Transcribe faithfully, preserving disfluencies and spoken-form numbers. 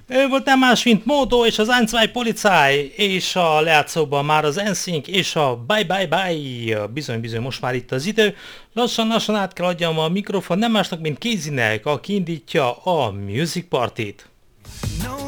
Ő volt nem más, mint Módó és az eins zwei Polizei, és a lejátszóban már az NSYNC és a Bye Bye Bye. Bizony, bizony, most már itt az idő. Lassan-lassan át kell adjam a mikrofon nem másnak, mint Kézinek, aki indítja a Music Party-t.